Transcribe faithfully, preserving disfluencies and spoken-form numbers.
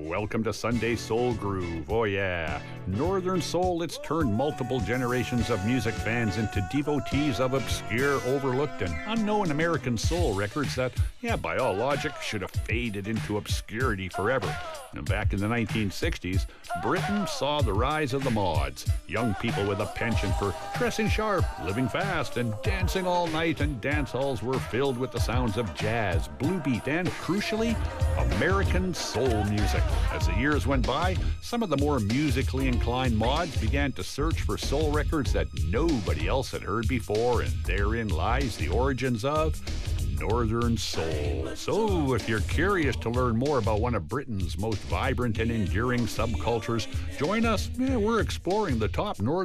Welcome to Sunday Soul Groove. Oh yeah, Northern Soul, it's turned multiple generations of music fans into devotees of obscure, overlooked, and unknown American soul records that, yeah, by all logic, should have faded into obscurity forever. And back in the nineteen sixties, Britain saw the rise of the mods, young people with a penchant for dressing sharp, living fast, and dancing all night, and dance halls were filled with the sounds of jazz, blue beat, and, crucially, American soul music. As the years went by, some of the more musically inclined mods began to search for soul records that nobody else had heard before, and therein lies the origins of Northern Soul. So, if you're curious to learn more about one of Britain's most vibrant and enduring subcultures, join us. Yeah, we're exploring the top Northern